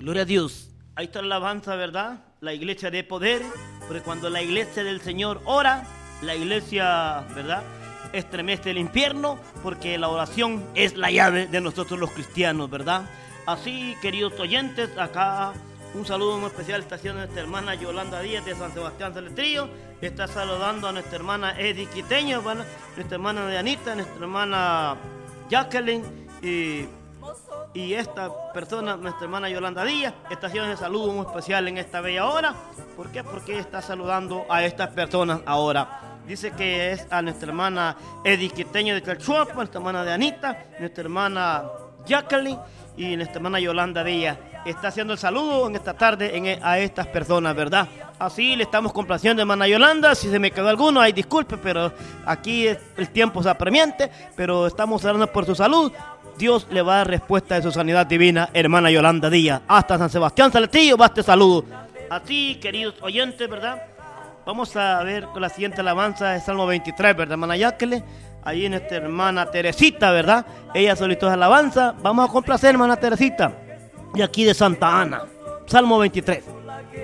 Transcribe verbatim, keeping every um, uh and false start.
Gloria a Dios. Ahí está la alabanza, ¿verdad? La iglesia de poder, porque cuando la iglesia del Señor ora, la iglesia, ¿verdad?, estremece el infierno, porque la oración es la llave de nosotros los cristianos, ¿verdad? Así, queridos oyentes, acá un saludo muy especial está haciendo nuestra hermana Yolanda Díaz de San Sebastián Saletrillo. Está saludando a nuestra hermana Edith Quiteño, ¿verdad?, nuestra hermana Dianita, nuestra hermana Jacqueline y... Y esta persona, nuestra hermana Yolanda Díaz, está haciendo un saludo muy especial en esta bella hora. ¿Por qué? Porque ella está saludando a estas personas ahora. Dice que es a nuestra hermana Edith Quiteño de Calchuapa, nuestra hermana de Anita, nuestra hermana Jacqueline y nuestra hermana Yolanda Díaz. Está haciendo el saludo en esta tarde en, a estas personas, ¿verdad? Así le estamos complaciendo, hermana Yolanda. Si se me quedó alguno, ay, disculpe, pero aquí el tiempo es apremiante, pero estamos orando por su salud. Dios le va a dar respuesta de su sanidad divina, hermana Yolanda Díaz. Hasta San Sebastián Saletrillo va este saludo. Así, queridos oyentes, ¿verdad? Vamos a ver con la siguiente alabanza de Salmo veintitrés, ¿verdad, hermana Jacqueline? Ahí nuestra hermana Teresita, ¿verdad? Ella solicitó esa alabanza. Vamos a complacer, hermana Teresita. Y aquí de Santa Ana, Salmo veintitrés.